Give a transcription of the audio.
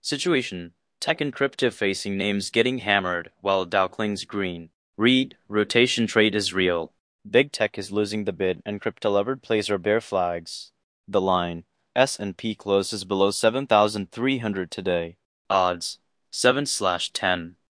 Situation: Tech and crypto facing names getting hammered while Dow clings green. Read: rotation trade is real. Big tech is losing the bid and crypto-levered plays are bear flags. The line: S&P closes below 7,300 today. Odds: 7/10.